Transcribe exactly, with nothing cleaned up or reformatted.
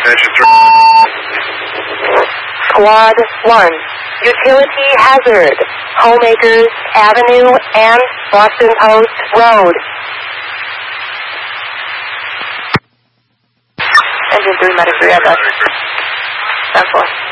Engine three. Squad one. Utility hazard. Homemakers Avenue and Boston Post Road. Engine three, medic three, address. ten four.